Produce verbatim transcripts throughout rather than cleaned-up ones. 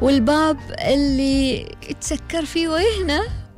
والباب اللي تسكر فيه وهنا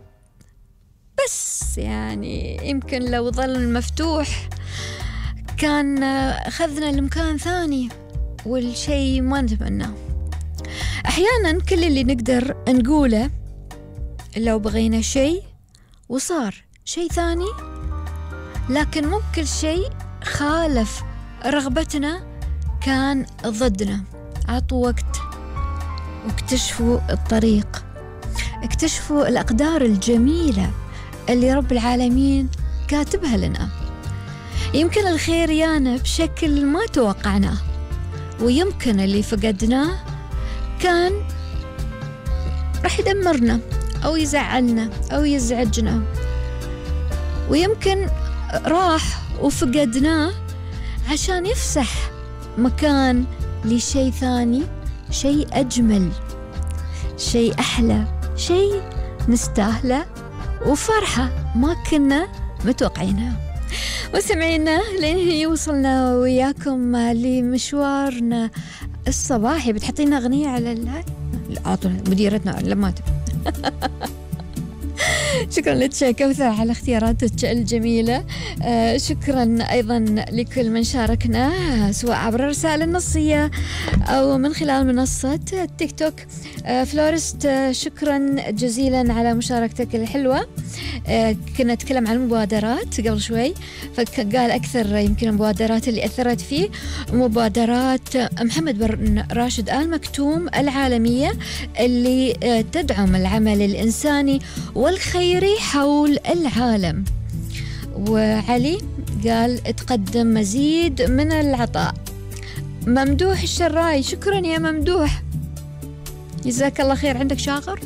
بس يعني يمكن لو ظل مفتوح كان أخذنا لمكان ثاني والشيء ما نتمناه. أحيانا كل اللي نقدر نقوله لو بغينا شيء وصار شيء ثاني، لكن مو كل شيء خالف رغبتنا كان ضدنا. عطوا وقت واكتشفوا الطريق، اكتشفوا الأقدار الجميلة اللي رب العالمين كاتبها لنا. يمكن الخير يانا بشكل ما توقعناه، ويمكن اللي فقدناه كان راح يدمرنا أو يزعلنا أو يزعجنا، ويمكن راح وفقدناه عشان يفسح مكان لشيء ثاني، شيء أجمل، شيء أحلى، شيء نستاهله، وفرحة ما كنا متوقعينها. وسمعينا لين هي وصلنا وياكم لمشوارنا الصباحي. بتحطينا أغنية على العاطل مديرتنا لما شكرا لك كوثر على اختياراتك الجميلة. آه شكرا أيضا لكل من شاركنا سواء عبر الرسائل النصية أو من خلال منصة التيك توك. آه فلورست آه شكرا جزيلا على مشاركتك الحلوة. آه كنا نتكلم عن المبادرات قبل شوي، فقال أكثر يمكن المبادرات اللي أثرت فيه مبادرات محمد بن راشد آل مكتوم العالمية اللي آه تدعم العمل الإنساني والخيري حول العالم. وعلي قال تقدم مزيد من العطاء. ممدوح الشراي شكرا يا ممدوح، جزاك الله خير. عندك شاغر؟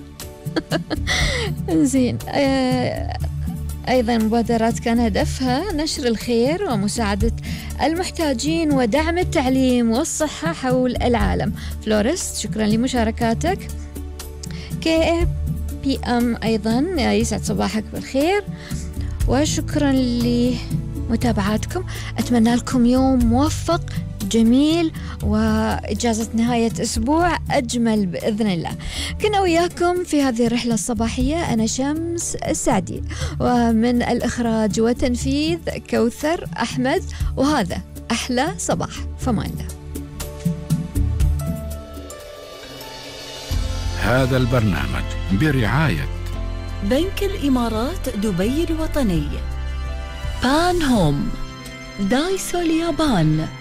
زين. آه أيضا مبادرات كان هدفها نشر الخير ومساعدة المحتاجين ودعم التعليم والصحة حول العالم. فلورست شكرا لمشاركاتك. كي بي أم أيضا يسعد صباحك بالخير وشكرا لمتابعتكم. أتمنى لكم يوم موفق جميل وإجازة نهاية أسبوع أجمل بإذن الله. كنا وياكم في هذه الرحلة الصباحية أنا شمس السعدي، ومن الإخراج وتنفيذ كوثر أحمد، وهذا أحلى صباح. فمان الله. هذا البرنامج برعاية بنك الإمارات دبي الوطني، بان هوم، دايسو اليابان،